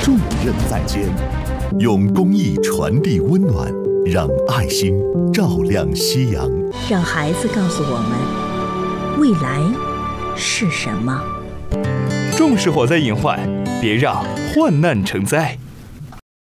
重任在肩，用公益传递温暖，让爱心照亮夕阳。 让孩子告诉我们，未来是什么。 重视火灾隐患，别让患难成灾。